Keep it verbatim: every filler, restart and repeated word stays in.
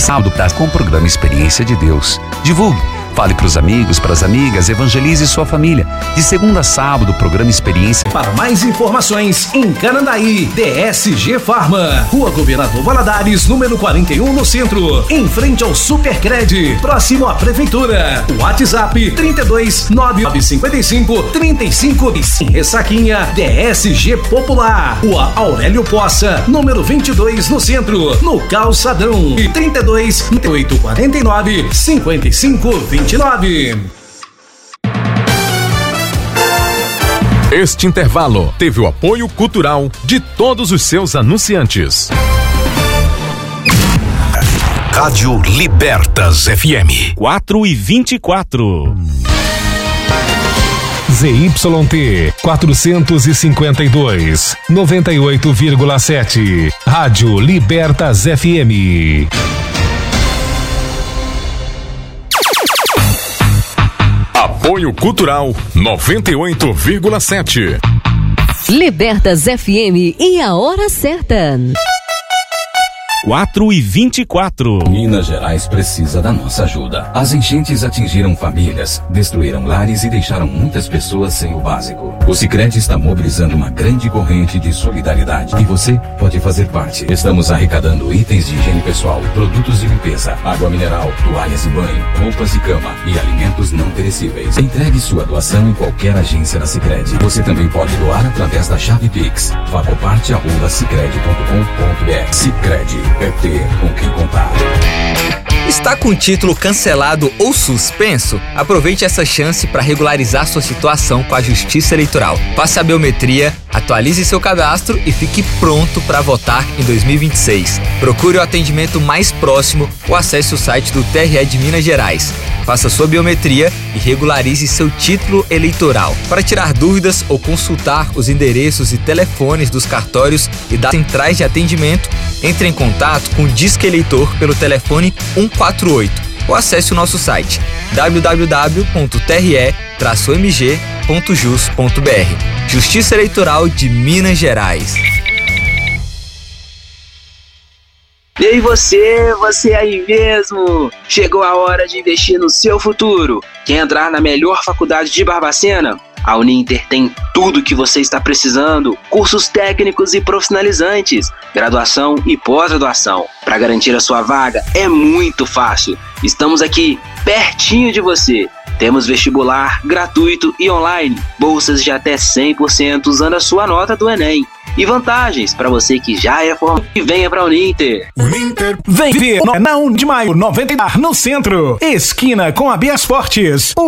sábado com o programa Experiência de Deus. Divulgue, fale para os amigos, para as amigas, evangelize sua família. De segunda a sábado, o programa Experiência. Para mais informações, em Canandaí, D S G Farma, Rua Governador Valadares, número quarenta e um, no centro, em frente ao Supercred, próximo à Prefeitura. WhatsApp trinta e dois, nove nove cinco cinco, trinta e cinco. Em Ressaquinha, D S G Popular, Rua Aurélio Poça, número vinte e dois, no centro, no Calçadão. E trinta e dois, oito quarenta e nove, cinquenta e cinco, vinte e nove. Este intervalo teve o apoio cultural de todos os seus anunciantes. Rádio Libertas F M. quatro e vinte e quatro. Z Y T quatrocentos e cinquenta e dois, noventa e oito vírgula sete. Rádio Libertas F M. Apoio Cultural noventa e oito vírgula sete. Libertas F M e a hora certa. quatro e vinte e quatro. Minas Gerais precisa da nossa ajuda. As enchentes atingiram famílias, destruíram lares e deixaram muitas pessoas sem o básico. O Sicredi está mobilizando uma grande corrente de solidariedade e você pode fazer parte. Estamos arrecadando itens de higiene pessoal, produtos de limpeza, água mineral, toalhas de banho, roupas de cama e alimentos não perecíveis. Entregue sua doação em qualquer agência da Sicredi. Você também pode doar através da chave Pix. Facoparte arroba sicredi ponto com ponto br. Sicredi é ter com quem contar. Está com o título cancelado ou suspenso? Aproveite essa chance para regularizar sua situação com a Justiça Eleitoral. Faça a biometria, atualize seu cadastro e fique pronto para votar em dois mil e vinte e seis. Procure o atendimento mais próximo ou acesse o site do T R E de Minas Gerais. Faça sua biometria e regularize seu título eleitoral. Para tirar dúvidas ou consultar os endereços e telefones dos cartórios e das centrais de atendimento, entre em contato com o Disque Eleitor pelo telefone um quatro oito ou acesse o nosso site w w w ponto t r e traço m g ponto jus ponto b r. Justiça Eleitoral de Minas Gerais. E aí você, você aí mesmo? Chegou a hora de investir no seu futuro. Quer entrar na melhor faculdade de Barbacena? A Uninter tem tudo o que você está precisando, cursos técnicos e profissionalizantes, graduação e pós-graduação. Para garantir a sua vaga é muito fácil. Estamos aqui pertinho de você. Temos vestibular gratuito e online, bolsas de até cem por cento usando a sua nota do Enem. E vantagens para você que já é formado e venha para a Uninter. Uninter, vem ver na um de maio, noventa no centro, esquina com a Bias Fortes.